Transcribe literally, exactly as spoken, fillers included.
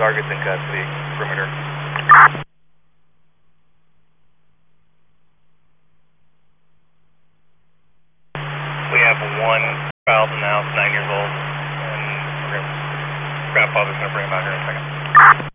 targets in custody, perimeter. We have one child in the house, nine years old, and grandfather's going to bring him out here in a second.